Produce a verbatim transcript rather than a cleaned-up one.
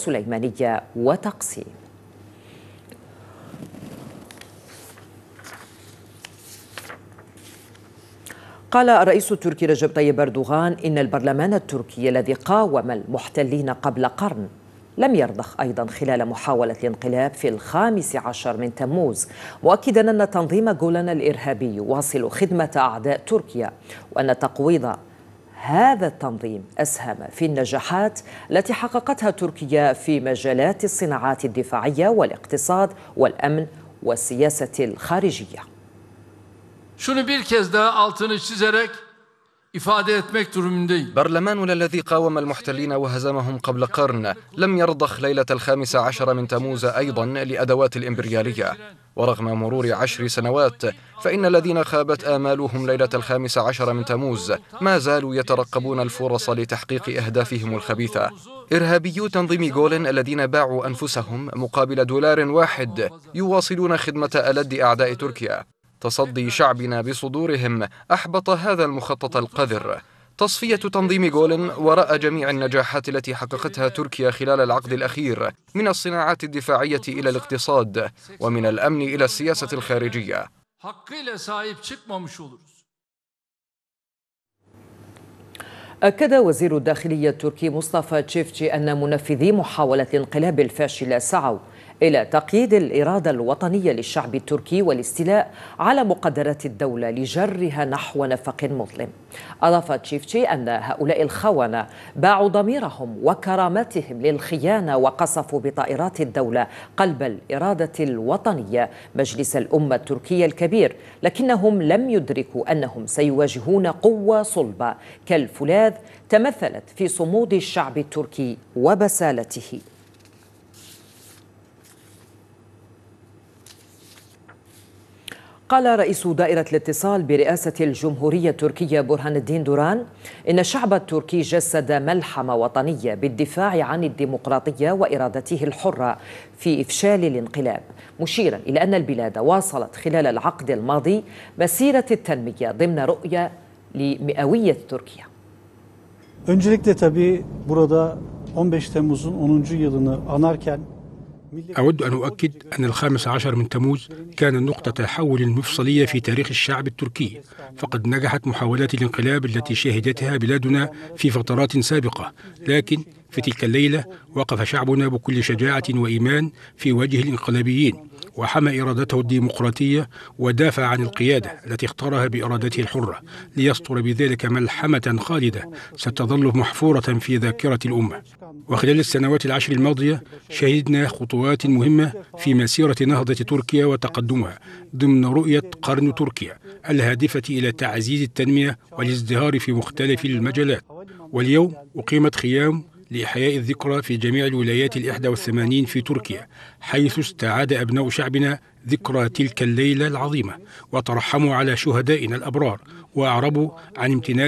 والسليمانية وتقسيم. قال الرئيس التركي رجب طيب أردوغان إن البرلمان التركي الذي قاوم المحتلين قبل قرن لم يرضخ أيضا خلال محاولة الانقلاب في الخامس عشر من تموز، مؤكدا أن تنظيم جولان الإرهابي يواصل خدمة أعداء تركيا، وأن تقويض هذا التنظيم أسهم في النجاحات التي حققتها تركيا في mجالات الصناعات الدفاعية والاقتصاد والأمن والسياسة الخارجية. Şunu bir kez daha altını çizerek ifade etmek durumundayım. برلماننا الذي قاوم المحتلين وهزمهم قبل قرن لم يرضخ ليلة الخامس عشر من تموز أيضا لأدوات الإمبريالية، ورغم مرور عشر سنوات فإن الذين خابت آمالهم ليلة الخامس عشر من تموز ما زالوا يترقبون الفرص لتحقيق أهدافهم الخبيثة. إرهابيو تنظيم جولن الذين باعوا أنفسهم مقابل دولار واحد يواصلون خدمة ألد أعداء تركيا. تصدي شعبنا بصدورهم أحبط هذا المخطط القذر. تصفية تنظيم جولن وراء جميع النجاحات التي حققتها تركيا خلال العقد الأخير، من الصناعات الدفاعية إلى الاقتصاد ومن الأمن إلى السياسة الخارجية. أكد وزير الداخلية التركي مصطفى تشيفتشي أن منفذي محاولة الانقلاب الفاشلة سعوا إلى تقييد الإرادة الوطنية للشعب التركي والاستيلاء على مقدرات الدولة لجرها نحو نفق مظلم. أضاف تشيفتشي أن هؤلاء الخونة باعوا ضميرهم وكرامتهم للخيانة وقصفوا بطائرات الدولة قلب الإرادة الوطنية مجلس الأمة التركية الكبير، لكنهم لم يدركوا أنهم سيواجهون قوة صلبة كالفولاذ تمثلت في صمود الشعب التركي وبسالته. قال رئيس دائرة الاتصال برئاسة الجمهورية التركية برهان الدين دوران إن الشعب التركي جسد ملحمة وطنية بالدفاع عن الديمقراطية وإرادته الحرة في إفشال الانقلاب، مشيرا إلى أن البلاد واصلت خلال العقد الماضي مسيرة التنمية ضمن رؤية لمئوية تركيا. Öncelikle tabii burada on beş Temmuz'un onuncu yılını anarken أود أن أؤكد أن الخامس عشر من تموز كان نقطة تحول مفصلية في تاريخ الشعب التركي، فقد نجحت محاولات الانقلاب التي شهدتها بلادنا في فترات سابقة، لكن في تلك الليلة وقف شعبنا بكل شجاعة وإيمان في وجه الانقلابيين وحمى إرادته الديمقراطية ودافع عن القيادة التي اختارها بإرادته الحرة، ليسطر بذلك ملحمة خالدة ستظل محفورة في ذاكرة الأمة. وخلال السنوات العشر الماضية شهدنا خطوات مهمة في مسيرة نهضة تركيا وتقدمها ضمن رؤية قرن تركيا الهادفة إلى تعزيز التنمية والازدهار في مختلف المجالات. واليوم أقيمت خيام لإحياء الذكرى في جميع الولايات الإحدى والثمانين في تركيا، حيث استعاد أبناء شعبنا ذكرى تلك الليلة العظيمة وترحموا على شهدائنا الأبرار وأعربوا عن امتنان